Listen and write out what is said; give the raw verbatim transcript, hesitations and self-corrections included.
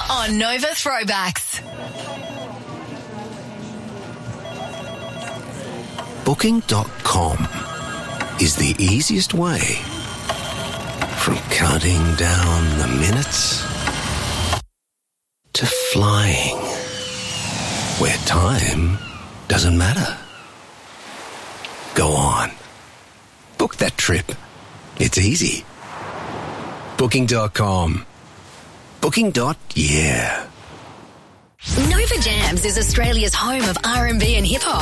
on Nova Throwbacks. Booking dot com is the easiest way from counting down the minutes to flying where time doesn't matter. Go on. Book that trip. It's easy. Booking dot com. Booking. Yeah. Nova Jams is Australia's home of R and B and hip hop.